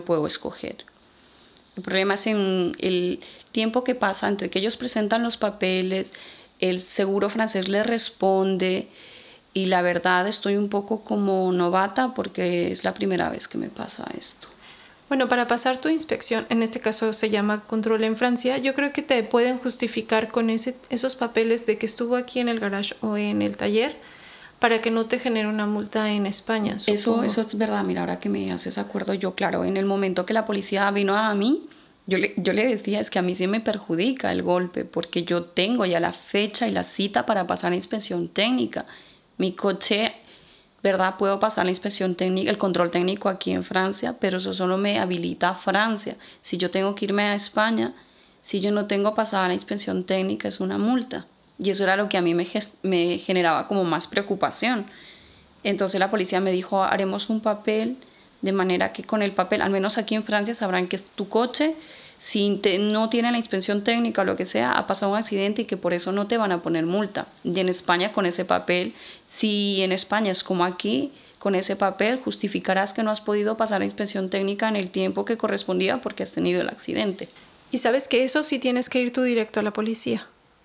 puedo escoger. El problema es en el tiempo que pasa entre que ellos presentan los papeles, el seguro francés les responde y la verdad estoy un poco como novata porque es la primera vez que me pasa esto. Bueno, para pasar tu inspección, en este caso se llama control en Francia, yo creo que te pueden justificar con esos papeles de que estuvo aquí en el garage o en el taller para que no te genere una multa en España. Eso es verdad. Mira, ahora que me haces acuerdo, yo claro, en el momento que la policía vino a mí, yo le decía, es que a mí sí me perjudica el golpe porque yo tengo ya la fecha y la cita para pasar la inspección técnica. Mi coche, ¿verdad? Puedo pasar la inspección técnica, el control técnico aquí en Francia, pero eso solo me habilita a Francia. Si yo tengo que irme a España, si yo no tengo pasada la inspección técnica, es una multa. Y eso era lo que a mí me generaba como más preocupación. Entonces la policía me dijo, haremos un papel de manera que con el papel, al menos aquí en Francia, sabrán que tu coche, si no tiene la inspección técnica o lo que sea, ha pasado un accidente y que por eso no te van a poner multa. Y en España con ese papel, si en España es como aquí, con ese papel justificarás que no has podido pasar la inspección técnica en el tiempo que correspondía porque has tenido el accidente. Y sabes que eso sí tienes que ir tú directo a la policía.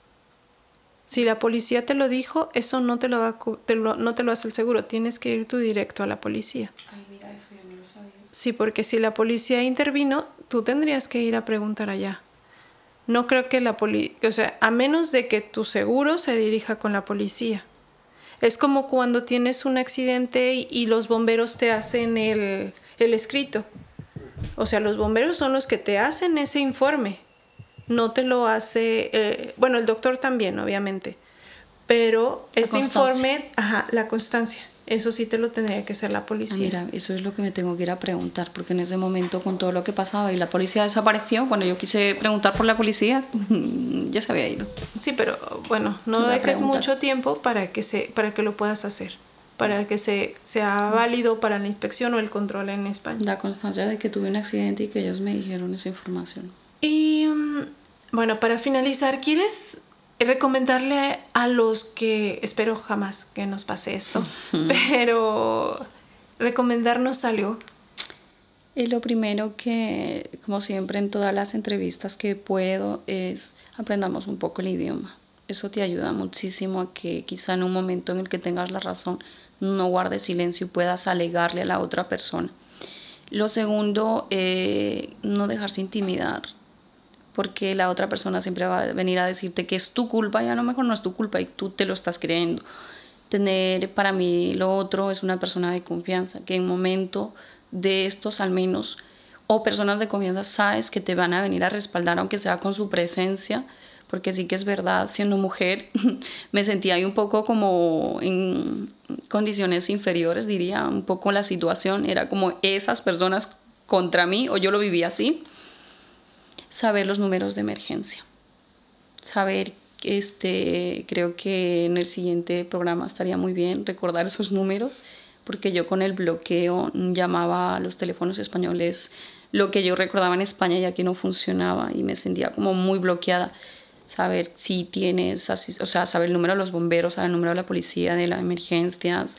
Si la policía te lo dijo, eso no te lo hace el seguro. Tienes que ir tú directo a la policía. Ay, mira, eso yo no lo sabía. Sí, porque si la policía intervino, tú tendrías que ir a preguntar allá. No creo que la policía... O sea, a menos de que tu seguro se dirija con la policía. Es como cuando tienes un accidente y los bomberos te hacen el escrito. O sea, los bomberos son los que te hacen ese informe. No te lo hace, bueno, el doctor también, obviamente, pero ese informe, la constancia, eso sí te lo tendría que hacer la policía. Mira, eso es lo que me tengo que ir a preguntar, porque en ese momento con todo lo que pasaba y la policía desapareció, cuando yo quise preguntar por la policía, ya se había ido. Sí, pero bueno, no dejes mucho tiempo para que lo puedas hacer, para que sea válido para la inspección o el control en España. La constancia de que tuve un accidente y que ellos me dijeron esa información. Y bueno, para finalizar, ¿quieres recomendarle a los que, espero jamás que nos pase esto, pero recomendarnos algo? Y lo primero que, como siempre en todas las entrevistas que puedo, es aprendamos un poco el idioma. Eso te ayuda muchísimo a que quizá en un momento en el que tengas la razón no guardes silencio y puedas alegarle a la otra persona. Lo segundo, no dejarse intimidar, porque la otra persona siempre va a venir a decirte que es tu culpa y a lo mejor no es tu culpa y tú te lo estás creyendo. Para mí lo otro es una persona de confianza, que en un momento de estos al menos, o personas de confianza, sabes que te van a venir a respaldar aunque sea con su presencia, porque sí que es verdad, siendo mujer me sentía ahí un poco como en condiciones inferiores, diría, un poco la situación, era como esas personas contra mí, o yo lo vivía así. Saber los números de emergencia, saber, creo que en el siguiente programa estaría muy bien recordar esos números, porque yo con el bloqueo llamaba a los teléfonos españoles lo que yo recordaba en España y aquí no funcionaba y me sentía como muy bloqueada. Saber si tienes, o sea, saber el número de los bomberos, saber el número de la policía, de las emergencias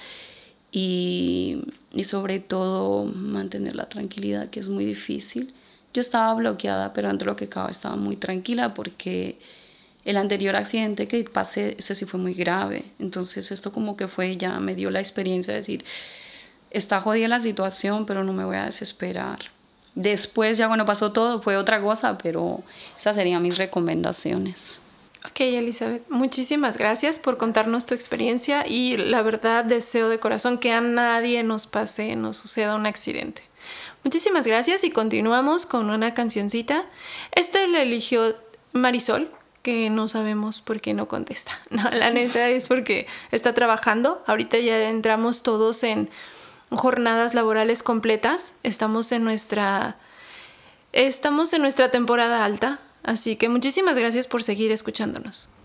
y sobre todo mantener la tranquilidad, que es muy difícil. Yo estaba bloqueada, pero dentro de lo que cabe estaba muy tranquila porque el anterior accidente que pasé, ese sí fue muy grave. Entonces esto como que ya me dio la experiencia de decir, está jodida la situación, pero no me voy a desesperar. Después ya cuando pasó todo fue otra cosa, pero esas serían mis recomendaciones. Ok, Elizabeth, muchísimas gracias por contarnos tu experiencia y la verdad deseo de corazón que a nadie nos suceda un accidente. Muchísimas gracias y continuamos con una cancioncita. Esta la eligió Marisol, que no sabemos por qué no contesta. No, la neta es porque está trabajando. Ahorita ya entramos todos en jornadas laborales completas. Estamos en nuestra temporada alta. Así que muchísimas gracias por seguir escuchándonos.